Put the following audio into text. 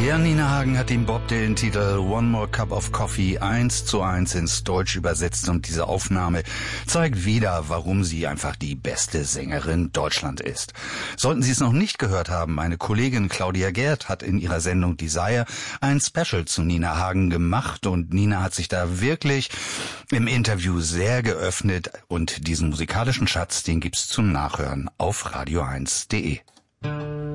Ja, Nina Hagen hat dem Bob den Titel One More Cup of Coffee 1:1 ins Deutsch übersetzt und diese Aufnahme zeigt wieder, warum sie einfach die beste Sängerin Deutschland ist. Sollten Sie es noch nicht gehört haben, meine Kollegin Claudia Gerd hat in ihrer Sendung Desire ein Special zu Nina Hagen gemacht und Nina hat sich da wirklich im Interview sehr geöffnet und diesen musikalischen Schatz, den gibt's zum Nachhören auf radio1.de.